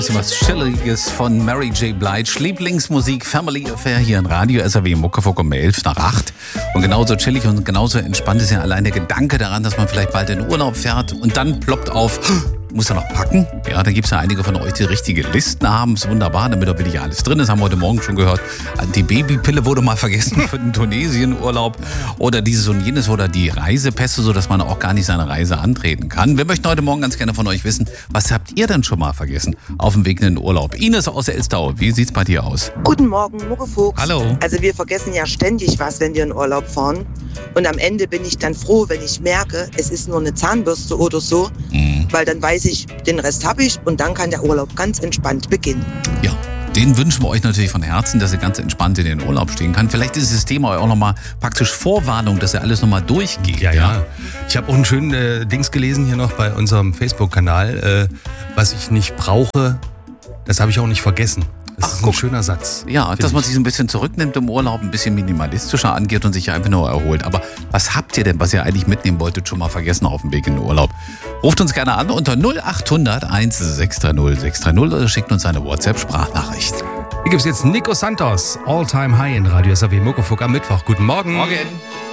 Bisschen was Chilliges von Mary J. Blige. Lieblingsmusik, Family Affair hier in Radio SAW Muckefuck um 7:11. Und genauso chillig und genauso entspannt ist ja allein der Gedanke daran, dass man vielleicht bald in Urlaub fährt und dann ploppt auf, muss er noch packen? Ja, da gibt es ja einige von euch, die richtige Listen haben. Ist wunderbar, damit auch wirklich alles drin ist. Haben wir heute Morgen schon gehört. Die Babypille wurde mal vergessen für den Tunesien-Urlaub. Oder dieses und jenes oder die Reisepässe, sodass man auch gar nicht seine Reise antreten kann. Wir möchten heute Morgen ganz gerne von euch wissen, was habt ihr denn schon mal vergessen auf dem Weg in den Urlaub? Ines aus Elstau, wie sieht's bei dir aus? Guten Morgen, Muckefuchs. Hallo. Also wir vergessen ja ständig was, wenn wir in Urlaub fahren. Und am Ende bin ich dann froh, wenn ich merke, es ist nur eine Zahnbürste oder so. Weil dann weiß ich, den Rest habe ich und dann kann der Urlaub ganz entspannt beginnen. Ja, den wünschen wir euch natürlich von Herzen, dass ihr ganz entspannt in den Urlaub stehen kann. Vielleicht ist das Thema auch nochmal praktisch Vorwarnung, dass ihr alles nochmal durchgeht. Ja. Ich habe auch einen schönen Dings gelesen hier noch bei unserem Facebook-Kanal. Was ich nicht brauche, das habe ich auch nicht vergessen. Das ist ein schöner Satz. Ja, dass man sich so ein bisschen zurücknimmt im Urlaub, ein bisschen minimalistischer angeht und sich einfach nur erholt. Aber was habt ihr denn, was ihr eigentlich mitnehmen wolltet, schon mal vergessen auf dem Weg in den Urlaub? Ruft uns gerne an unter 0800 1630 630 oder schickt uns eine WhatsApp-Sprachnachricht. Hier gibt es jetzt Nico Santos, All Time High in Radio SAW Muckefuck am Mittwoch. Guten Morgen. Morgen.